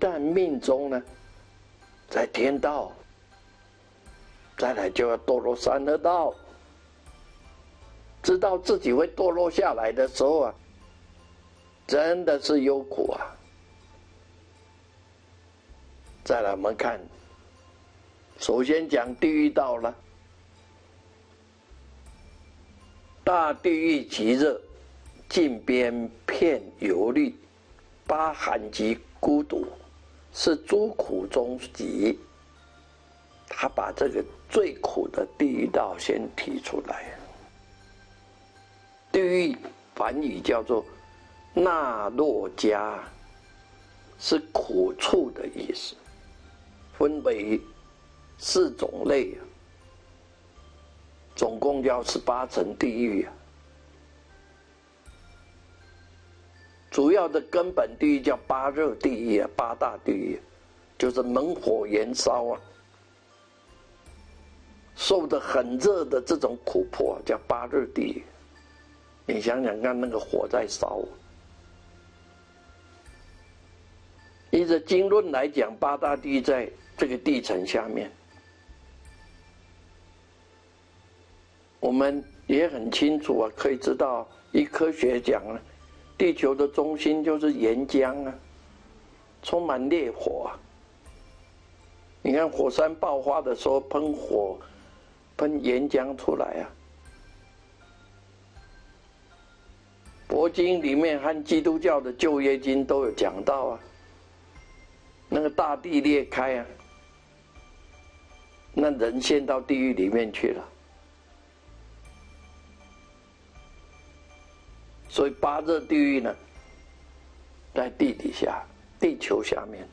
旦命中呢，在天道，再来就要堕落三恶道。知道自己会堕落下来的时候啊，真的是忧苦啊。再来我们看，首先讲地狱道了。大地狱极热，近边片游历，八寒及孤独，是诸苦中极。他把这个最苦的地狱道先提出来。地狱梵语叫做那洛迦，是苦处的意思，分为4种类，总共叫18层地狱。主要的根本地狱叫8热地狱啊，8大地狱，就是猛火燃烧啊，受得很热的这种苦迫叫8热地狱。你想想看，那个火在烧。依着经论来讲，8大地狱在这个地层下面。我们也很清楚啊，可以知道，以科学讲啊，地球的中心就是岩浆啊，充满烈火啊。你看火山爆发的时候，喷火、喷岩浆出来啊。佛经里面和基督教的旧约经都有讲到啊，那个大地裂开啊，那人陷到地狱里面去了。所以8热地狱呢，在地底下，地球下面。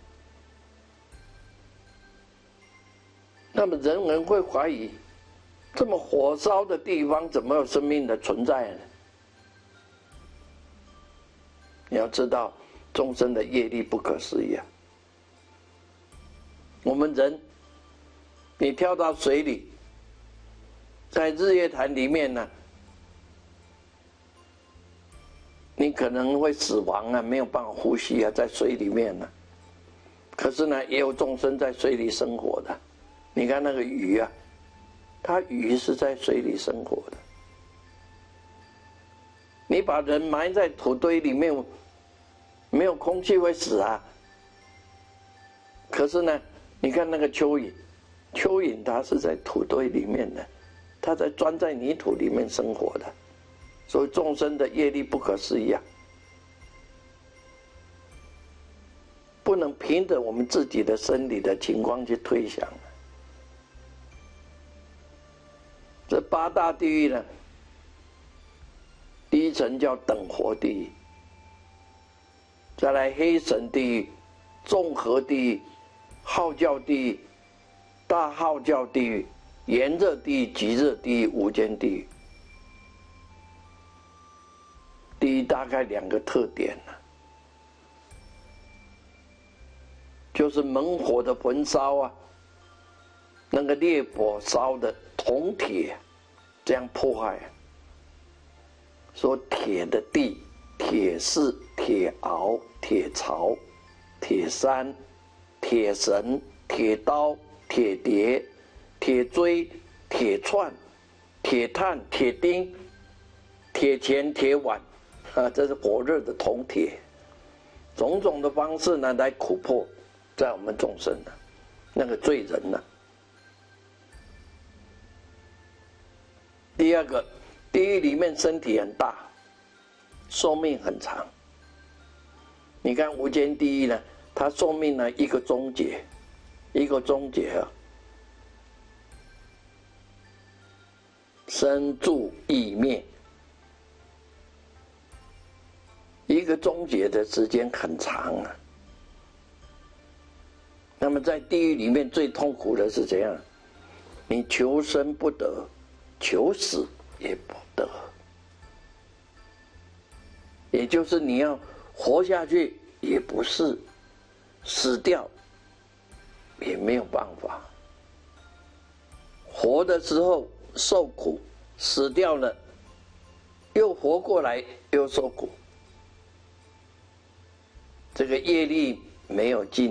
那么人会怀疑，这么火烧的地方怎么有生命的存在呢？你要知道，众生的业力不可思议啊。我们人，你跳到水里，在日月潭里面呢，你可能会死亡啊，没有办法呼吸啊，在水里面呢。可是呢，也有众生在水里生活的。你看那个鱼啊，它鱼是在水里生活的。你把人埋在土堆里面，没有空气会死啊。可是呢，你看那个蚯蚓，蚯蚓它是在土堆里面的，它在钻在泥土里面生活的。所以众生的业力不可思议啊，不能凭着我们自己的生理的情况去推想。这8大地狱呢，第一层叫等活地狱，再来黑神地狱、综合地狱、号教地狱、大号教地狱、炎热地狱、极热地狱、无间地狱。地狱大概2个特点呢，就是猛火的焚烧啊，那个烈火烧的铜铁，这样破坏。说铁的地，铁士、铁鳌、铁槽、铁山、铁绳、铁刀、铁碟、铁锥、铁串、铁炭、铁钉、铁钳、铁碗啊，这是火热的铜铁，种种的方式呢来苦迫在我们众生的那个罪人呢。第二个，地狱里面身体很大，寿命很长。你看无间地狱呢，它寿命呢一个终结，一个终结啊，生住异灭，一个终结的时间很长啊。那么在地狱里面最痛苦的是怎样？你求生不得，求死也不得，也就是你要活下去也不是，死掉也没有办法。活的时候受苦，死掉了又活过来又受苦，这个业力没有尽